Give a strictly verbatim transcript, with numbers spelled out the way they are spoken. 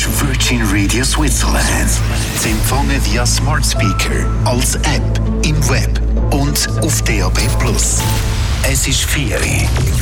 ist Virgin Radio Switzerland. Zu empfangen via Smart Speaker, als App, im Web und auf D A B plus. Es ist vier Uhr.